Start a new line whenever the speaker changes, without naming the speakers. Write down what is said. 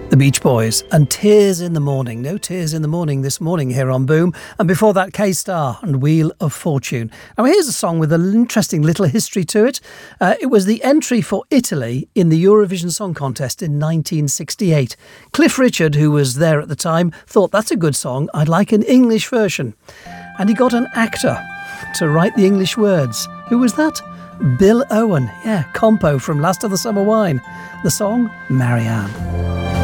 The Beach Boys and Tears in the Morning. No Tears in the Morning this morning here on Boom. And before that, K-Star and Wheel of Fortune. Now here's a song with an interesting little history to it. It was the entry for Italy in the Eurovision Song Contest in 1968. Cliff Richard, who was there at the time, thought that's a good song. I'd like an English version. And he got an actor to write the English words. Who was that? Bill Owen. Yeah, Compo from Last of the Summer Wine. The song, Marianne.